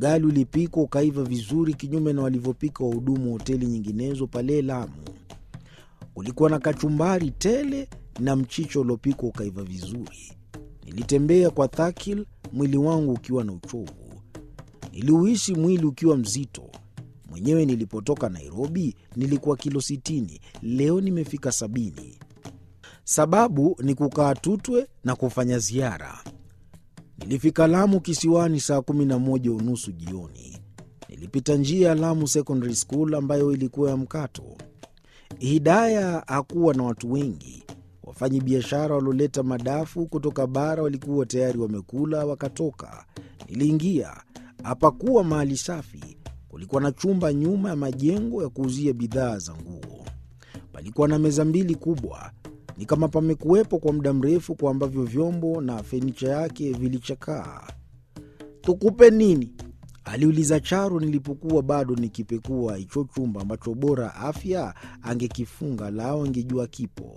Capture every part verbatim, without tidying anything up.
Ugali ulipikwa ukaiva vizuri kinyume na walivyopika wahudumu wa hoteli nyinginezo pale Lamu. Ulikuwa na kachumbari tele na mchicha uliopikwa ukaiva vizuri. Nilitembea kwa thakil, mwili wangu ukiwa na uchovu. Niliuhisi mwili ukiwa mzito. Mwenyewe nilipotoka Nairobi nilikuwa kilo sitini, leo nimefika sabini. Sababu ni kukaa Tutwe na kufanya ziara. Nilifika Lamu kisiwani saa kumi na moja unusu jioni. Nilipita njia ya Lamu Secondary School ambayo ilikuwa ya mkato. Hidaya hakuwa na watu wengi. Wafanyi biashara walioleta madafu kutoka bara walikuwa tayari wamekula wakatoka. Niliingia. Hapakuwa mahali safi. Kulikuwa na chumba nyuma ya majengo ya kuuzia bidhaa za nguo. Palikuwa na meza mbili kubwa. Ni kama pamekuwepo kwa muda mrefu, kwa ambavyo vyombo na fenicha yake vilichakaa. "Tukupe nini?" aliuliza Charo nilipokuwa bado nikipekua hicho chumba ambacho bora afya angekifunga lao angejua kipo.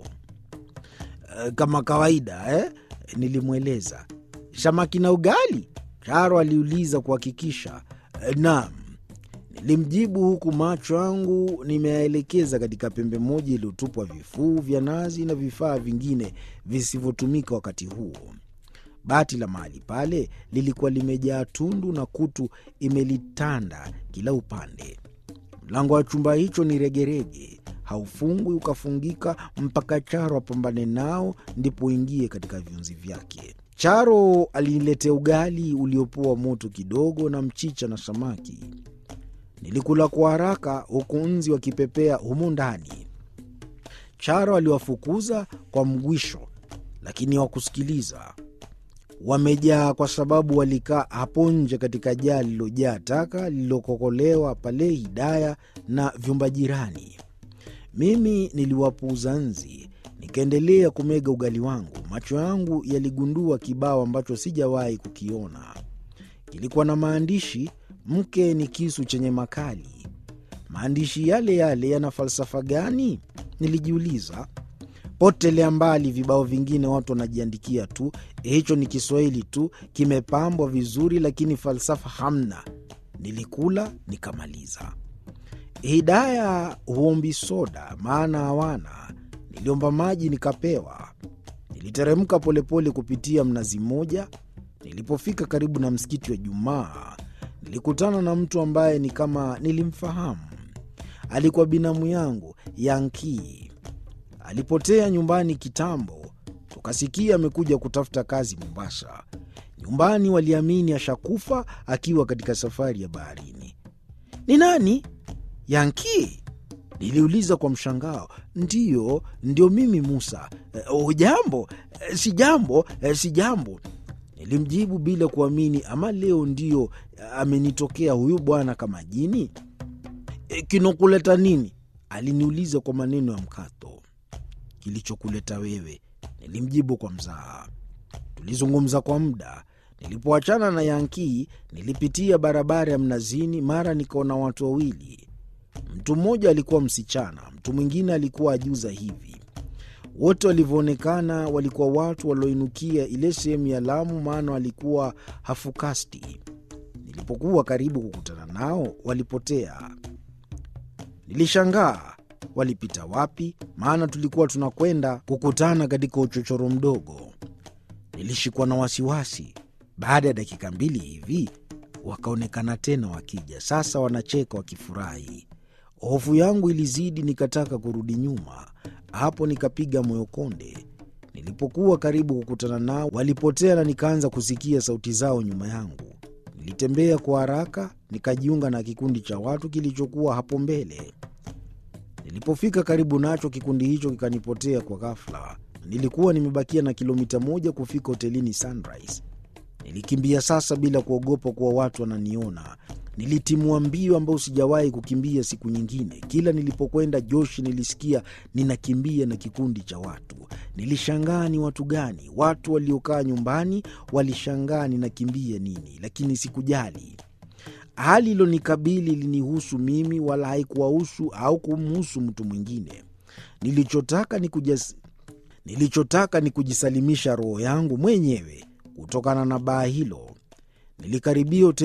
"E, kama kawaida eh?" nilimweleza. "Samaki na ugali?" Charo aliuliza kuhakikisha. "E, naam." Nilimjibu huku macho yangu nimeyaelekeza katika pembe moja iliyotupwa vifuu vya nazi na vifaa vingine visivyotumika wakati huo. Bati la mahali pale lilikuwa limejaa tundu na kutu imelitanda kila upande. Mlango wa chumba hicho ni regerege, haufungwi ukafungika mpaka Charo apambane nao ndipo uingie katika viunzi vyake. Charo aliniletea ugali uliopoa moto kidogo na mchicha na samaki. Nilikula kwa haraka huku nzi wakipepea humo ndani. Charo aliwafukuza kwa mgwisho, lakini hawakusikiliza. Wamejaa kwa sababu walikaa hapo nje katika jaa lililojaa taka lililokokolewa pale Hidaya na vyumba jirani. Mimi niliwapuuza nzi, nikaendelea kumega ugali wangu. Macho yangu yaligundua kibao ambacho sijawahi kukiona. Kilikuwa na maandishi, "Mke ni kisu chenye makali." Maandishi yale yale yana falsafa gani? Nilijiuliza. Potelea mbali vibao vingine watu wanajiandikia tu. Hicho ni Kiswahili tu, kimepambwa vizuri lakini falsafa hamna. Nilikula nikamaliza. Hidaya huombi soda maana hawana. Niliomba maji nikapewa. Niliteremka polepole kupitia mnazi mmoja. Nilipofika karibu na msikiti wa Jumaa, nilikutana na mtu ambaye ni kama nilimfahamu. Alikuwa binamu yangu, Yankee. Alipotea nyumbani kitambo, tukasikia amekuja kutafuta kazi Mombasa. Nyumbani waliamini ashakufa akiwa katika safari ya baharini. "Ni nani? Yankee?" niliuliza kwa mshangao. "Ndiyo, ndio mimi Musa." "Oh, jambo." "Si jambo, si jambo." Nilimjibu bila kuamini, ama leo ndio amenitokea huyu bwana kama jini. "E, kinokuleta nini?" aliniuliza kwa maneno ya mkato. "Kilichokuleta wewe," nilimjibu kwa mzaha. Tulizungumza kwa muda. Nilipoachana na Yankee, nilipitia barabara ya Mnazini, mara nikaona watu wawili. Mtu mmoja alikuwa msichana, mtu mwingine alikuwa ajuza hivi. Wote walivyoonekana walikuwa watu walioinukia ile sehemu ya Lamu, maana walikuwa hafukasti. Nilipokuwa karibu kukutana nao, walipotea. Nilishangaa walipita wapi, maana tulikuwa tunakwenda kukutana katika uchochoro mdogo. Nilishikwa na wasiwasi. Baada ya dakika mbili hivi wakaonekana tena wakija. Sasa wanacheka wakifurahi. Hofu yangu ilizidi, nikataka kurudi nyuma. Hapo nikapiga moyo konde. Nilipokuwa karibu kukutana nao, walipotea na nikaanza kusikia sauti zao nyuma yangu. Nilitembea kwa haraka, nikajiunga na kikundi cha watu kilichokuwa hapo mbele. Nilipofika karibu nacho, kikundi hicho kikanipotea kwa ghafla. Nilikuwa nimebakia na kilomita moja kufika hotelini Sunrise. Nilikimbia sasa bila kuogopa kuwa watu wananiona. Nilitimua mbio ambao sijawahi kukimbia siku nyingine. Kila nilipokwenda Joshi nilisikia ninakimbia na kikundi cha watu. Nilishangaa ni watu gani? Watu waliokaa nyumbani walishangaa ninakimbia nini, lakini sikujali. Hali ilonikabili ilinihusu mimi, wala haikuwahusu au kumhusu mtu mwingine. Nilichotaka ni kujas... Nilichotaka ni kujisalimisha roho yangu mwenyewe kutokana na baa hilo. Nilikaribia